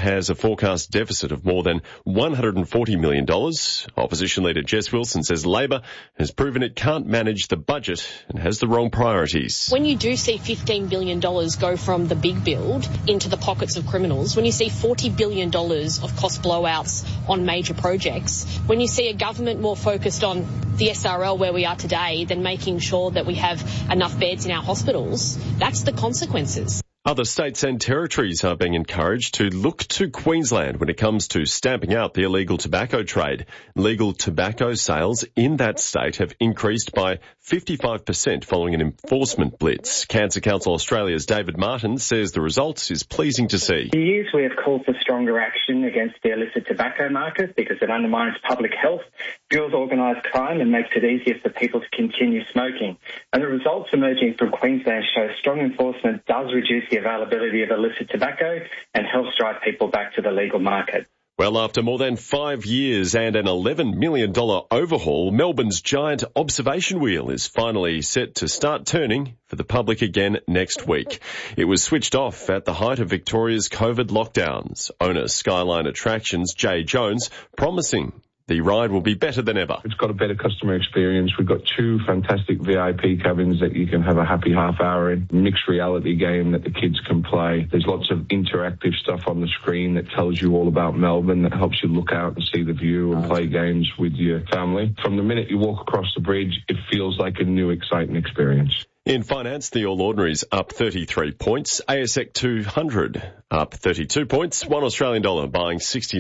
has a forecast deficit of more than $140 million. Opposition leader Jess Wilson says Labor has proven it can't manage the budget and has the wrong priorities. When you do see $15 billion go from the big build into the pockets of criminals, when you see $40 billion of cost blowouts on major projects, when you see a government more focused on the SRL where we are today than making sure that we have enough beds in our hospitals, that's the consequences. Other states and territories are being encouraged to look to Queensland when it comes to stamping out the illegal tobacco trade. Legal tobacco sales in that state have increased by 55% following an enforcement blitz. Cancer Council Australia's David Martin says the results is pleasing to see. For years we have called for stronger action against the illicit tobacco market because it undermines public health, fuels organised crime and makes it easier for people to continue smoking. And the results emerging from Queensland show strong enforcement does reduce the availability of illicit tobacco and helps drive people back to the legal market. Well, after more than 5 years and an $11 million overhaul, Melbourne's giant observation wheel is finally set to start turning for the public again next week. It was switched off at the height of Victoria's COVID lockdowns. Owner Skyline Attractions, Jay Jones, promising the ride will be better than ever. It's got a better customer experience. We've got 2 fantastic VIP cabins that you can have a happy half hour in. Mixed reality game that the kids can play. There's lots of interactive stuff on the screen that tells you all about Melbourne, that helps you look out and see the view and play games with your family. From the minute you walk across the bridge, it feels like a new exciting experience. In finance, the All Ordinaries up 33 points, ASX 200 up 32 points, $1 Australian dollar buying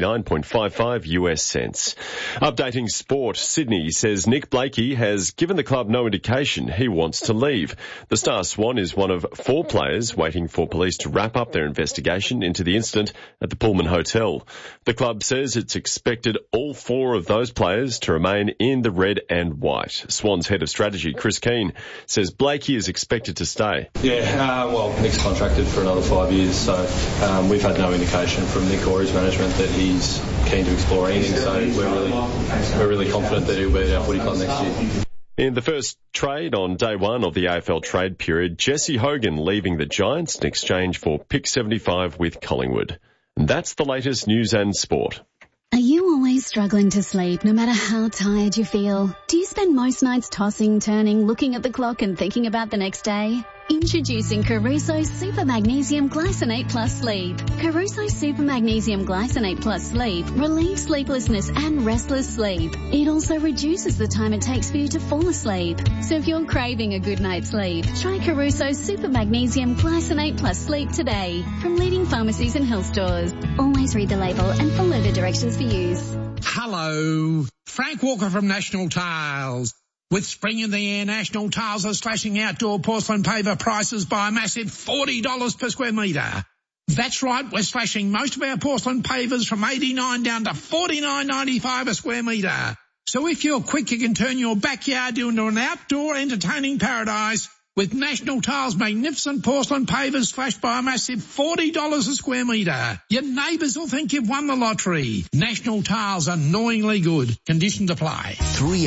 69.55 US cents. Updating sport, Sydney says Nick Blakey has given the club no indication he wants to leave. The Star Swan is one of 4 players waiting for police to wrap up their investigation into the incident at the Pullman Hotel. The club says it's expected all 4 of those players to remain in the red and white. Swan's head of strategy, Chris Keane, says Blakey is expected to stay. Well, Nick's contracted for another 5 years, so we've had no indication from Nick or his management that he's keen to explore anything, so we're really confident that he'll be at our footy club next year. In the first trade on day 1 of the AFL trade period, Jesse Hogan leaving the Giants in exchange for pick 75 with Collingwood. And that's the latest news and sport. Are you always struggling to sleep no matter how tired you feel? Do you spend most nights tossing, turning, looking at the clock and thinking about the next day? Introducing Caruso Super Magnesium Glycinate Plus Sleep. Caruso Super Magnesium Glycinate Plus Sleep relieves sleeplessness and restless sleep. It also reduces the time it takes for you to fall asleep. So if you're craving a good night's sleep, try Caruso Super Magnesium Glycinate Plus Sleep today from leading pharmacies and health stores. Always read the label and follow the directions for use. Hello, Frank Walker from National Tiles. With spring in the air, National Tiles are slashing outdoor porcelain paver prices by a massive $40 per square metre. That's right, we're slashing most of our porcelain pavers from $89 down to $49.95 a square metre. So if you're quick, you can turn your backyard into an outdoor entertaining paradise with National Tiles' magnificent porcelain pavers slashed by a massive $40 a square metre. Your neighbours will think you've won the lottery. National Tiles, annoyingly good. Conditions apply.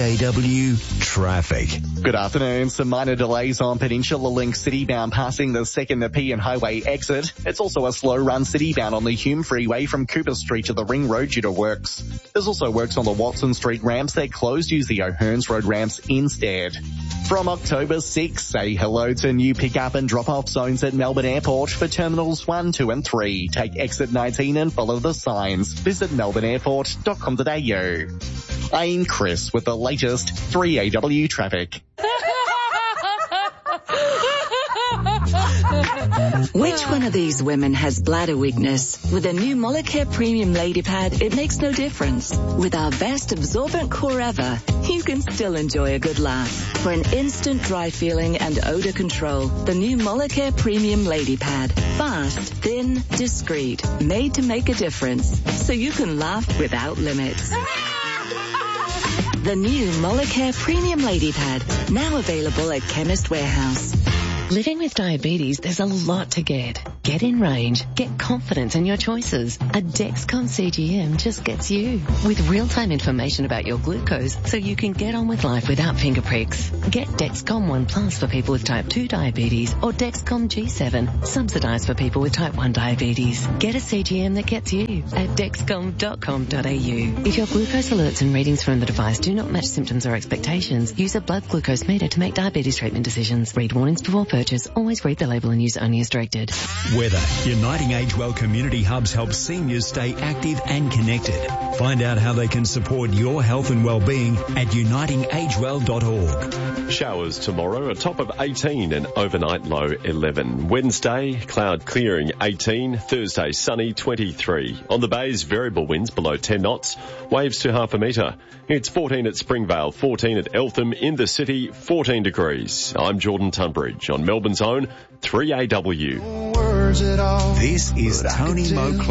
3AW Traffic. Good afternoon. Some minor delays on Peninsula Link Citybound passing the 2nd Nepean Highway exit. It's also a slow run Citybound on the Hume Freeway from Cooper Street to the Ring Road due to works. There's also works on the Watson Street ramps. They're closed. Use the O'Hearns Road ramps instead. From October 6th, say hello to new pick-up and drop-off zones at Melbourne Airport for Terminals 1, 2 and 3. Take exit 19 and follow the signs. Visit melbourneairport.com.au. I'm Chris with the latest 3AW traffic. Which one of these women has bladder weakness? With a new Molicare Premium Lady Pad, it makes no difference. With our best absorbent core ever, you can still enjoy a good laugh. For an instant dry feeling and odor control, the new Molicare Premium Lady Pad. Fast, thin, discreet, made to make a difference. So you can laugh without limits. The new Molicare Premium Lady Pad, now available at Chemist Warehouse. Living with diabetes, there's a lot to get. Get in range. Get confidence in your choices. A Dexcom CGM just gets you. With real-time information about your glucose so you can get on with life without finger pricks. Get Dexcom One Plus for people with type 2 diabetes or Dexcom G7, subsidised for people with type 1 diabetes. Get a CGM that gets you at dexcom.com.au. If your glucose alerts and readings from the device do not match symptoms or expectations, use a blood glucose meter to make diabetes treatment decisions. Read warnings before purchase. Always read the label and use only as directed. Weather. Uniting Age Well Community Hubs helps seniors stay active and connected. Find out how they can support your health and well-being at unitingagewell.org. Showers tomorrow, a top of 18 and overnight low 11. Wednesday, cloud clearing 18. Thursday, sunny 23. On the bays, variable winds below 10 knots. Waves to half a metre. It's 14 at Springvale, 14 at Eltham. In the city, 14 degrees. I'm Jordan Tunbridge on Melbourne's own 3AW. This is Tony Mo.